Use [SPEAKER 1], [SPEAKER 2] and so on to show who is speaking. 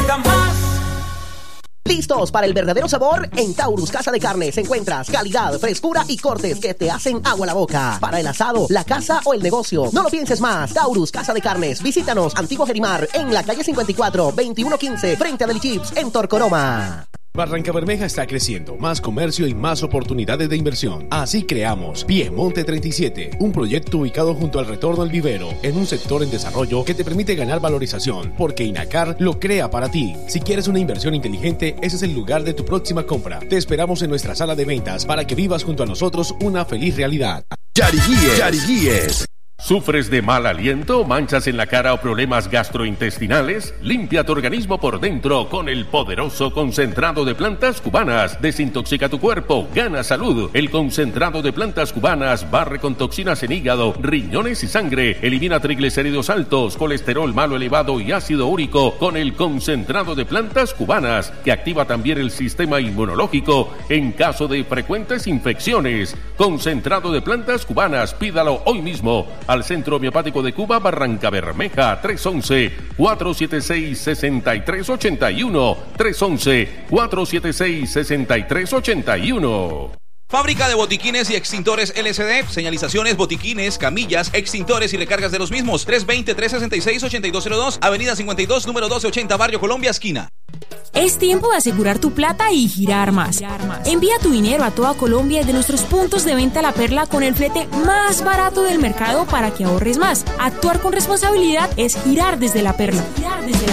[SPEAKER 1] gusta más.
[SPEAKER 2] ¿Listos para el verdadero sabor? En Taurus Casa de Carnes encuentras calidad, frescura y cortes que te hacen agua a la boca. Para el asado, la casa o el negocio. No lo pienses más. Taurus Casa de Carnes. Visítanos, Antiguo Gerimar, en la calle 54, 2115, frente a Deli Chips, en Torcoroma.
[SPEAKER 3] Barrancabermeja está creciendo, más comercio y más oportunidades de inversión. Así creamos Piemonte 37, un proyecto ubicado junto al retorno al vivero, en un sector en desarrollo que te permite ganar valorización, porque Inacar lo crea para ti. Si quieres una inversión inteligente, ese es el lugar de tu próxima compra. Te esperamos en nuestra sala de ventas para que vivas junto a nosotros una feliz realidad.
[SPEAKER 4] Yariguíes. ¿Sufres de mal aliento, manchas en la cara o problemas gastrointestinales? Limpia tu organismo por dentro con el poderoso concentrado de plantas cubanas. Desintoxica tu cuerpo, gana salud. El concentrado de plantas cubanas barre con toxinas en hígado, riñones y sangre. Elimina triglicéridos altos, colesterol malo elevado y ácido úrico con el concentrado de plantas cubanas, que activa también el sistema inmunológico en caso de frecuentes infecciones. Concentrado de plantas cubanas, pídalo hoy mismo al Centro Homeopático de Cuba, Barrancabermeja, 311-476-6381, 311-476-6381.
[SPEAKER 5] Fábrica de botiquines y extintores LCD, señalizaciones, botiquines, camillas, extintores y recargas de los mismos. 320-366-8202, Avenida 52, número 1280, Barrio Colombia, esquina.
[SPEAKER 6] Es tiempo de asegurar tu plata y girar más. Envía tu dinero a toda Colombia de nuestros puntos de venta La Perla con el flete más barato del mercado para que ahorres más. Actuar con responsabilidad es girar desde La Perla.